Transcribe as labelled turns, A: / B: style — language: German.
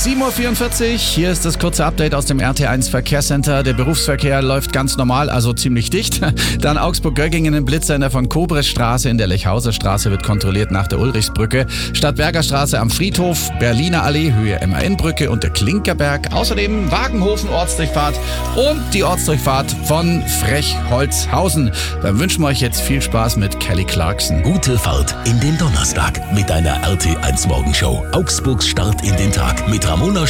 A: 7.44 Uhr, hier ist das kurze Update aus dem RT1 Verkehrscenter. Der Berufsverkehr läuft ganz normal, also ziemlich dicht. Dann Augsburg-Göggingen im Blitzsender von Kobresstraße in der Lechhauser Straße wird kontrolliert nach der Ulrichsbrücke. Stadtberger Straße am Friedhof, Berliner Allee, Höhe MAN-Brücke und der Klinkerberg. Außerdem Wagenhofen Ortsdurchfahrt und die Ortsdurchfahrt von Frechholzhausen. Dann wünschen wir euch jetzt viel Spaß mit Kelly Clarkson.
B: Gute Fahrt in den Donnerstag mit deiner RT1 Morgenshow. Augsburgs Start in den Tag mit Ramona